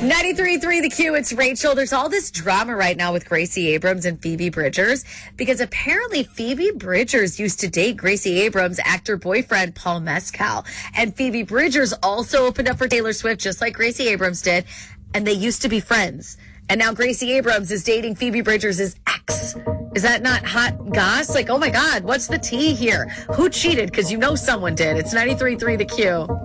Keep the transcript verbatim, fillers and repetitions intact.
ninety-three point three The Q, it's Rachel. There's all this drama right now with Gracie Abrams and Phoebe Bridgers because apparently Phoebe Bridgers used to date Gracie Abrams' actor boyfriend, Paul Mescal. And Phoebe Bridgers also opened up for Taylor Swift just like Gracie Abrams did. And they used to be friends. And now Gracie Abrams is dating Phoebe Bridgers' ex. Is that not hot goss? Like, oh my God, what's the tea here? Who cheated? Because you know someone did. It's ninety-three point three The Q.